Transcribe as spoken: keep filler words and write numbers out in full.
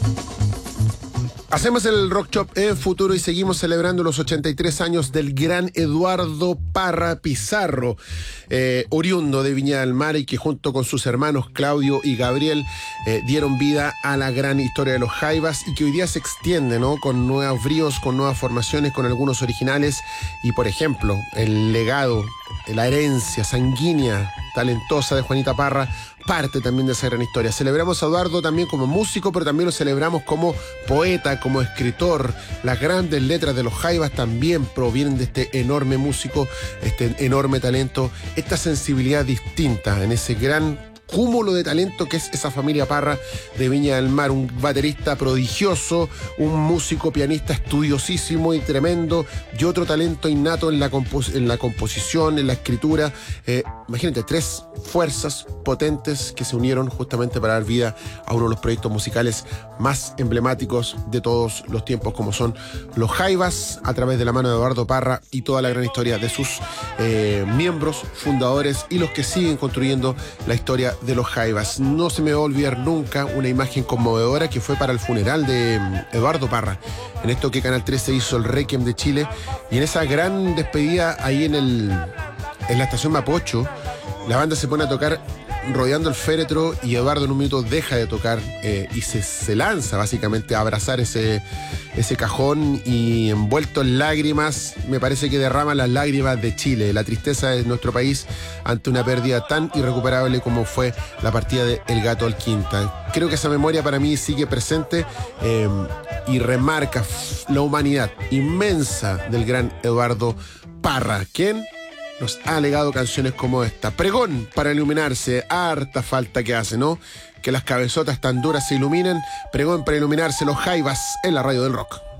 Hacemos el Rock Shop en Futuro y seguimos celebrando los ochenta y tres años del gran Eduardo Parra Pizarro, eh, oriundo de Viña del Mar y que junto con sus hermanos Claudio y Gabriel eh, dieron vida a la gran historia de los Jaivas y que hoy día se extiende, ¿no? Con nuevos bríos, con nuevas formaciones, con algunos originales y, por ejemplo, el legado, la herencia sanguínea, talentosa de Juanita Parra, parte también de esa gran historia. Celebramos a Eduardo también como músico, pero también lo celebramos como poeta, como escritor. Las grandes letras de los Jaivas también provienen de este enorme músico, este enorme talento, esta sensibilidad distinta en ese gran cúmulo de talento que es esa familia Parra de Viña del Mar, un baterista prodigioso, un músico pianista estudiosísimo y tremendo, y otro talento innato en la, compos- en la composición, en la escritura. Eh, imagínate, tres fuerzas potentes que se unieron justamente para dar vida a uno de los proyectos musicales más emblemáticos de todos los tiempos, como son los Jaivas, a través de la mano de Eduardo Parra y toda la gran historia de sus eh, miembros, fundadores y los que siguen construyendo la historia de los Jaivas. No se me va a olvidar nunca una imagen conmovedora que fue para el funeral de Eduardo Parra. En esto que Canal trece hizo el Requiem de Chile y en esa gran despedida ahí en, el, en la estación Mapocho, la banda se pone a tocar rodeando el féretro y Eduardo en un minuto deja de tocar eh, y se, se lanza básicamente a abrazar ese, ese cajón y envuelto en lágrimas, me parece que derrama las lágrimas de Chile, la tristeza de nuestro país ante una pérdida tan irrecuperable como fue la partida de El Gato Alquinta. Creo que esa memoria para mí sigue presente eh, y remarca la humanidad inmensa del gran Eduardo Parra, quien nos ha legado canciones como esta. Pregón para iluminarse, harta falta que hace, ¿no? Que las cabezotas tan duras se iluminen. Pregón para iluminarse, los Jaivas en la radio del rock.